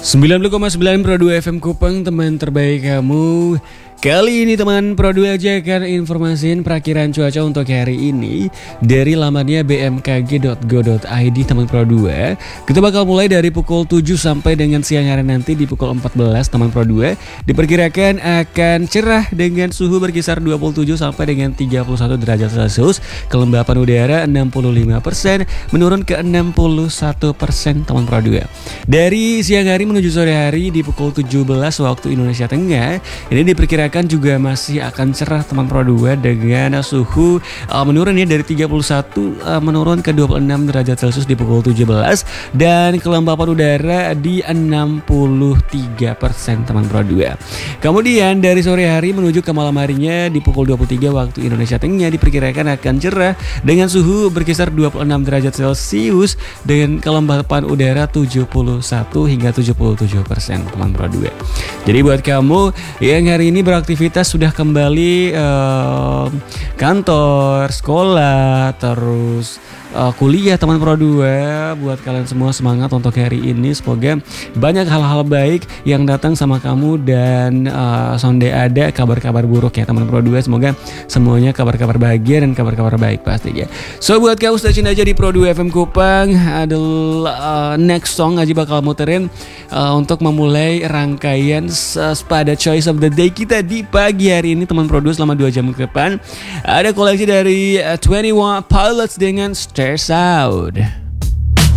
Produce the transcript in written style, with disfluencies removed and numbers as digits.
90,9 Pro 2 FM Kupang, teman terbaik kamu. Kali ini teman Pro 2 aja akan informasiin perakiran cuaca untuk hari ini dari lamannya bmkg.go.id teman Pro 2. Kita bakal mulai dari pukul 7 sampai dengan siang hari nanti di pukul 14 teman Pro 2. Diperkirakan akan cerah dengan suhu berkisar 27 sampai dengan 31 derajat Celcius. Kelembapan udara 65%, menurun ke 61% teman Pro 2. Dari siang hari menuju sore hari di pukul 17 waktu Indonesia Tengah, ini diperkirakan juga masih akan cerah teman Pro 2 dengan suhu menurun ya dari 31 menurun ke 26 derajat Celcius di pukul 17 dan kelembapan udara di 63% teman Pro 2. Kemudian dari sore hari menuju ke malam harinya di pukul 23 waktu Indonesia Tengah diperkirakan akan cerah dengan suhu berkisar 26 derajat Celcius dengan kelembapan udara 71 hingga 77% teman Pro 2. Jadi buat kamu yang hari ini beraktivitas sudah kembali kantor, sekolah, terus kuliah teman Pro 2, buat kalian semua semangat untuk hari ini. Semoga banyak hal-hal baik yang datang sama kamu dan sonde ada kabar-kabar buruk ya teman Pro 2. Semoga semuanya kabar-kabar bahagia dan kabar-kabar baik pastinya. So buat kamu stay tune aja di Pro 2 FM Kupang. Adalah next song aja bakal muterin untuk memulai rangkaian pada Choice of the Day kita di pagi hari ini teman Pro 2 selama 2 jam ke depan. Ada koleksi dari 21 Pilots dengan Stairs Out.